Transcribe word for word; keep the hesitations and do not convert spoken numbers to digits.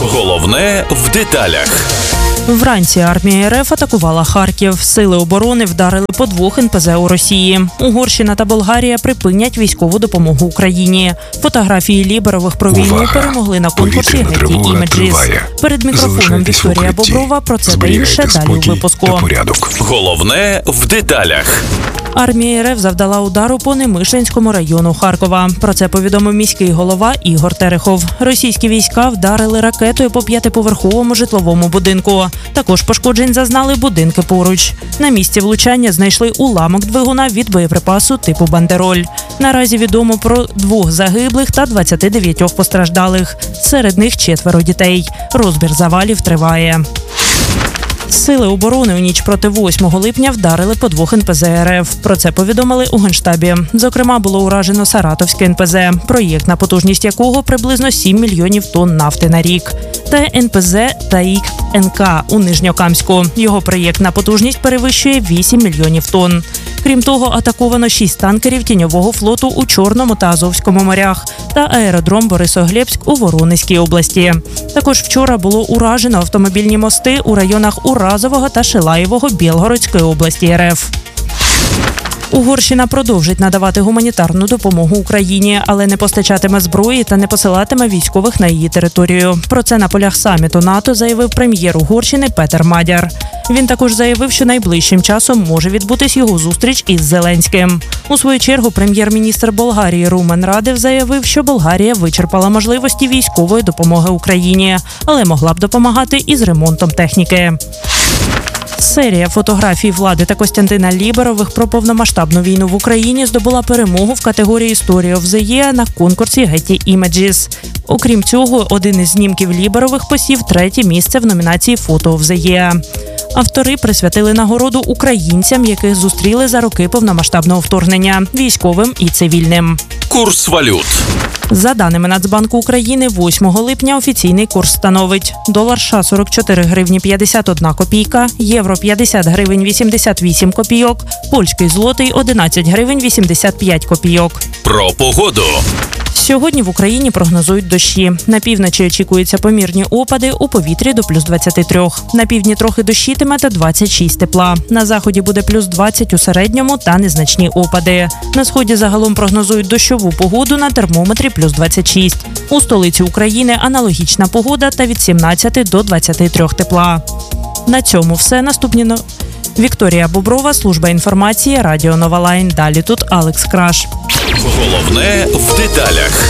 Головне в деталях. Вранці армія РФ атакувала Харків. Сили оборони вдарили по двох ен пе зет у Росії. Угорщина та Болгарія припинять військову допомогу Україні. Фотографії Ліберових про війну Увага! перемогли на конкурсі Getty Images. Перед мікрофоном Вікторія Боброва. Про це та інше далі у випуску. Головне в деталях. Армія РФ завдала удару по Немишинському району Харкова. Про це повідомив міський голова Ігор Терехов. Російські війська вдарили ракетою по п'ятиповерховому житловому будинку. Також пошкоджень зазнали будинки поруч. На місці влучання знайшли уламок двигуна від боєприпасу типу «Бандероль». Наразі відомо про двох загиблих та двадцяти дев'ятьох постраждалих. Серед них четверо дітей. Розбір завалів триває. Сили оборони у ніч проти восьмого липня вдарили по двох ен пе зет РФ. Про це повідомили у Генштабі. Зокрема, було уражено Саратовське ен пе зет, проєктна потужність якого приблизно сім мільйонів тонн нафти на рік. Та ен пе зет «Таїк ен ка» у Нижньокамську. Його проєктна потужність перевищує вісім мільйонів тонн. Крім того, атаковано шість танкерів тіньового флоту у Чорному та Азовському морях та аеродром Борисоглебськ у Воронезькій області. Також вчора було уражено автомобільні мости у районах Уразового та Шилаєвого Білгородської області РФ. Угорщина продовжить надавати гуманітарну допомогу Україні, але не постачатиме зброї та не посилатиме військових на її територію. Про це на полях саміту НАТО заявив прем'єр Угорщини Петер Мадяр. Він також заявив, що найближчим часом може відбутись його зустріч із Зеленським. У свою чергу прем'єр-міністр Болгарії Румен Радев заявив, що Болгарія вичерпала можливості військової допомоги Україні, але могла б допомагати із ремонтом техніки. Серія фотографій Влади та Костянтина Ліберових про повномасштабну війну в Україні здобула перемогу в категорії «Story of the Year» на конкурсі Getty Images. Окрім цього, один із знімків Ліберових посів третє місце в номінації «Photo of the Year». Автори присвятили нагороду українцям, яких зустріли за роки повномасштабного вторгнення – військовим і цивільним. Курс валют. За даними Нацбанку України, восьмого липня офіційний курс становить: долар США – сорок чотири гривні п'ятдесят одна копійка, євро – п'ятдесят гривень вісімдесят вісім копійок, польський злотий – одинадцять гривень вісімдесят п'ять копійок. Про погоду. Сьогодні в Україні прогнозують дощі. На півночі очікуються помірні опади, у повітрі до плюс двадцяти трьох. На півдні трохи дощитиме та двадцять шість тепла. На заході буде плюс двадцять у середньому та незначні опади. На сході загалом прогнозують дощову погоду, на термометрі плюс двадцять шість. У столиці України аналогічна погода та від сімнадцяти до двадцяти трьох тепла. На цьому все. Наступні но... Вікторія Боброва, служба інформації, Радіо Нова Лайн. Далі тут Алекс Краш. Головне в деталях.